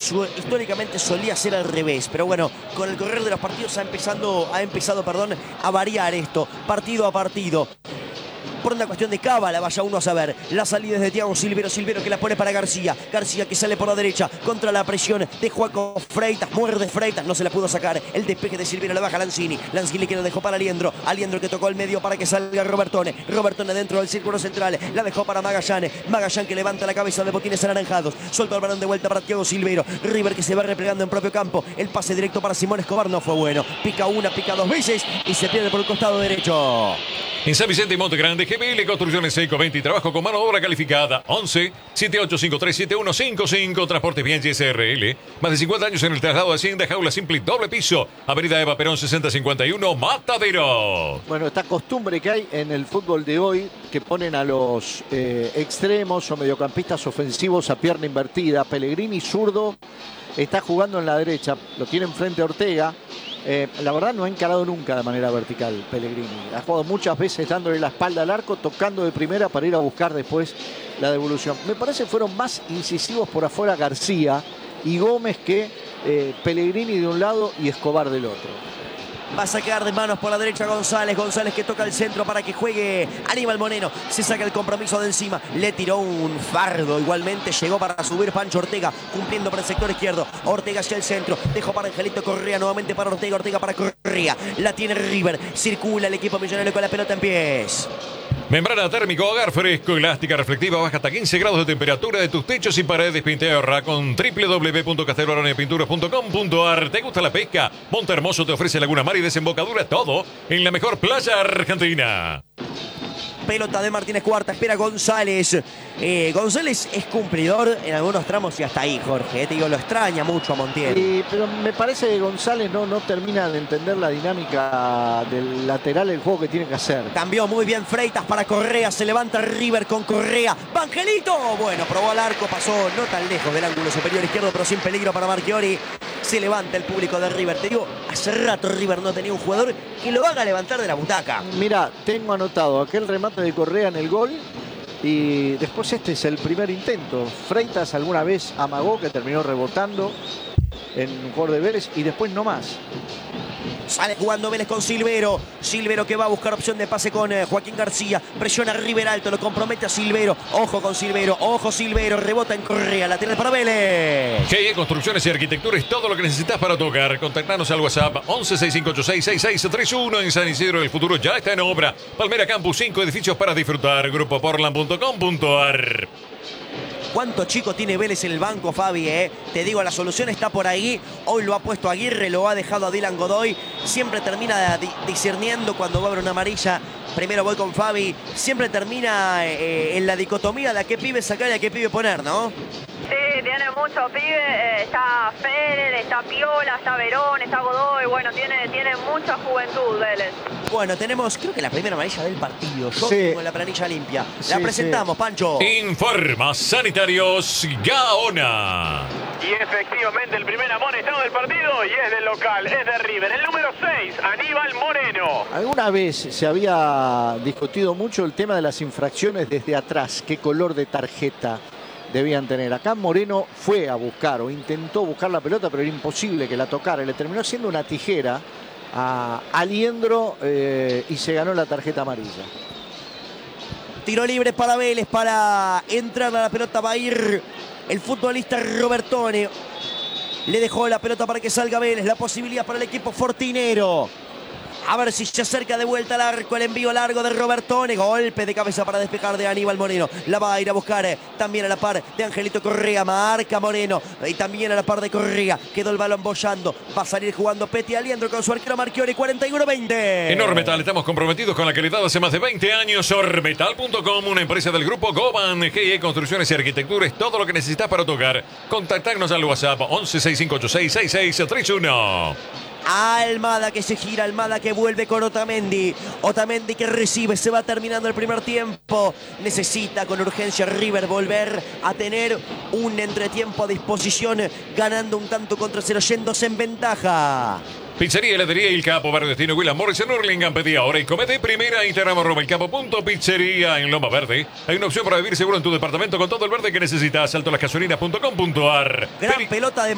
históricamente solía ser al revés, pero bueno, con el correr de los partidos ha empezado a variar esto, partido a partido. Por una cuestión de cábala, vaya uno a saber. La salida es de Thiago Silveiro, Silveiro que la pone para García. García que sale por la derecha contra la presión de Joaco Freitas. Muerde Freitas, no se la pudo sacar. El despeje de Silveiro la baja Lanzini. Lanzini que la dejó para Aliendro. Aliendro que tocó el medio para que salga Robertone. Robertone dentro del círculo central. La dejó para Magallán. Magallán que levanta la cabeza de botines anaranjados. Suelta el balón de vuelta para Thiago Silveiro. River que se va replegando en propio campo. El pase directo para Simón Escobar no fue bueno. Pica una, pica dos veces y se pierde por el costado derecho. En San Vicente y Monte Grande, GBL Construcciones Seco 20 y trabajo con mano de obra calificada. 11 78537155. Transportes Bien SRL. Más de 50 años en el traslado de Hacienda, jaula simple doble piso. Avenida Eva Perón 6051, Matadero. Bueno, esta costumbre que hay en el fútbol de hoy, que ponen a los extremos o mediocampistas ofensivos a pierna invertida. Pellegrini zurdo está jugando en la derecha, lo tiene enfrente a Ortega. La verdad no ha encarado nunca de manera vertical Pellegrini. Ha jugado muchas veces dándole la espalda al arco, tocando de primera para ir a buscar después la devolución. Me parece que fueron más incisivos por afuera García y Gómez que Pellegrini de un lado y Escobar del otro. Va a sacar de manos por la derecha González. González que toca el centro para que juegue Aníbal Moreno. Se saca el compromiso de encima. Le tiró un fardo. Igualmente llegó para subir Pancho Ortega, cumpliendo por el sector izquierdo. Ortega hacia el centro. Dejó para Angelito Correa. Nuevamente para Ortega. Ortega para Correa. La tiene River. Circula el equipo millonario con la pelota en pies. Membrana térmico, hogar fresco, elástica, reflectiva, baja hasta 15 grados de temperatura de tus techos y paredes. Pintearra con www.casteloaronepinturas.com.ar. ¿Te gusta la pesca? Monte Hermoso te ofrece Laguna Mar y desembocadura, todo en la mejor playa argentina. Pelota de Martínez Cuarta, espera González. González es cumplidor en algunos tramos y hasta ahí, Jorge. Te digo, lo extraña mucho a Montiel. Pero me parece que González no termina de entender la dinámica del lateral, el juego que tiene que hacer. Cambió muy bien Freitas para Correa. Se levanta River con Correa. ¡Vangelito! Bueno, probó al arco, pasó no tan lejos del ángulo superior izquierdo, pero sin peligro para Marchiori. Se levanta el público de River. Te digo, hace rato River no tenía un jugador que lo haga levantar de la butaca. Mira, tengo anotado aquel remate de Correa en el gol y después este es el primer intento. Freitas alguna vez amagó, que terminó rebotando en un jugador de Vélez y después no más. Sale jugando Vélez con Silveiro. Silveiro que va a buscar opción de pase con Joaquín García. Presiona River alto, lo compromete a Silveiro. Ojo con Silveiro, ojo Silveiro. Rebota en Correa, lateral para Vélez. GE Construcciones y Arquitectura es todo lo que necesitas para tocar. Contactanos al WhatsApp 1165866631. En San Isidro del Futuro ya está en obra. Palmera Campus, 5 edificios para disfrutar. Grupoportland.com.ar. ¿Cuánto chico tiene Vélez en el banco, Fabi? Te digo, la solución está por ahí. Hoy lo ha puesto Aguirre, lo ha dejado a Dylan Godoy. Siempre termina discerniendo cuando va a haber una amarilla. Primero voy con Fabi. Siempre termina en la dicotomía de a qué pibe sacar y a qué pibe poner, ¿no? Sí, tiene muchos pibes. Está Federer, está Piola, está Verón, está Godoy. Bueno, tiene mucha juventud Vélez. Bueno, tenemos, creo que la primera amarilla del partido. Yo Sí. tengo la planilla limpia. La Sí, presentamos, Pancho. Informa Sanitarios Gaona. Y efectivamente el primer amonestado del partido y es del local, es de River. El número 6, Aníbal Moreno. Alguna vez se había discutido mucho el tema de las infracciones desde atrás. ¿Qué color de tarjeta debían tener? Acá Moreno fue a buscar o intentó buscar la pelota, pero era imposible que la tocara. Le terminó haciendo una tijera a Aliendro y se ganó la tarjeta amarilla. Tiro libre para Vélez, para entrar a la pelota va a ir el futbolista Robertone. Le dejó la pelota para que salga Vélez, la posibilidad para el equipo fortinero. A ver si se acerca de vuelta al arco, el envío largo de Robertone. Golpe de cabeza para despejar de Aníbal Moreno. La va a ir a buscar también a la par de Angelito Correa. Marca Moreno y también a la par de Correa. Quedó el balón bollando. Va a salir jugando Peti Aliendro con su arquero Marchiori. 41-20. En Ormetal estamos comprometidos con la calidad hace más de 20 años. Ormetal.com, una empresa del grupo Goban. GE Construcciones y Arquitectura es todo lo que necesitas para tocar. Contactarnos al WhatsApp 1165866631. Almada que se gira, Almada que vuelve con Otamendi. Otamendi que recibe, se va terminando el primer tiempo. Necesita con urgencia River volver a tener un entretiempo a disposición, ganando un tanto contra cero, yéndose en ventaja. Pizzería, heladería El Capo, Barrio Destino, William Morris en Hurlingham. Pedí ahora y come de primera. Instagram @elcapo.pizzería en Loma Verde. Hay una opción para vivir seguro en tu departamento con todo el verde que necesitas. Altolasgasolinas.com.ar. Gran pelota de